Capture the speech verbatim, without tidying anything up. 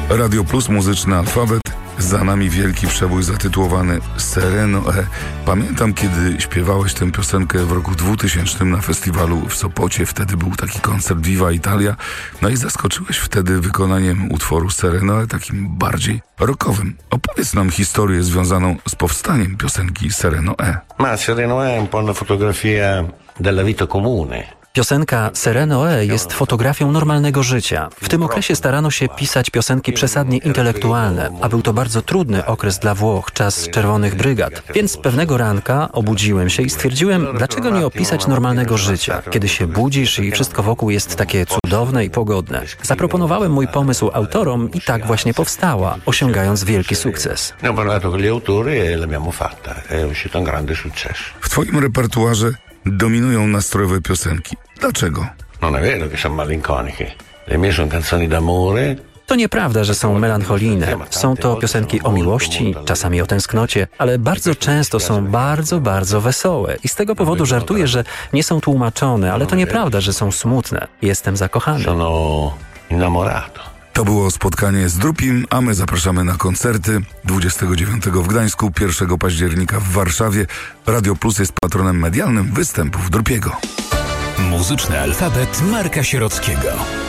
Radio Plus, muzyczny alfabet. Za nami wielki przebój zatytułowany Sereno E. Pamiętam, kiedy śpiewałeś tę piosenkę w roku dwutysięcznym na festiwalu w Sopocie. Wtedy był taki koncert Viva Italia. No i zaskoczyłeś wtedy wykonaniem utworu Sereno E, takim bardziej rockowym. Opowiedz nam historię związaną z powstaniem piosenki Sereno E. Ma Sereno E è un po' una fotografia della vita comune. Piosenka Sereno E jest fotografią normalnego życia. W tym okresie starano się pisać piosenki przesadnie intelektualne, a był to bardzo trudny okres dla Włoch, czas czerwonych brygad. Więc pewnego ranka obudziłem się i stwierdziłem, dlaczego nie opisać normalnego życia, kiedy się budzisz i wszystko wokół jest takie cudowne i pogodne. Zaproponowałem mój pomysł autorom i tak właśnie powstała, osiągając wielki sukces. Ne ho parlato con gli autori e l'abbiamo fatta. È uscito un grande successo. W twoim repertuarze dominują nastrojowe piosenki. Dlaczego? Non è vero che sono malinconiche. Le mie sono canzoni d'amore. To nieprawda, że są melancholijne. Są to piosenki o miłości, czasami o tęsknocie, ale bardzo często są bardzo, bardzo wesołe. I z tego powodu żartuję, że nie są tłumaczone, ale to nieprawda, że są smutne. Jestem zakochany. Sono innamorato. To było spotkanie z Drupim, a my zapraszamy na koncerty dwudziestego dziewiątego w Gdańsku, pierwszego października w Warszawie. Radio Plus jest patronem medialnym występów Drupiego. Muzyczny alfabet Marka Sierockiego.